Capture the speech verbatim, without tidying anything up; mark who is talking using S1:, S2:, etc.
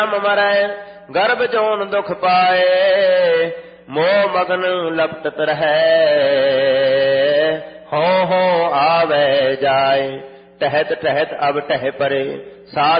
S1: ਮਰੈ ਗਰਭ ਜੋਨ ਦੁਖ ਪਾਏ, ਮੋਹ ਮਗਨ ਲਪਟਤ ਰਹੈ, ਹੋ ਹੋ ਆਵੇ ਜਾਏ। ਟਹਿਤ ਟਹਿਤ ਅਬ ਟਹਿ ਪਰੇ, ਸਾਧ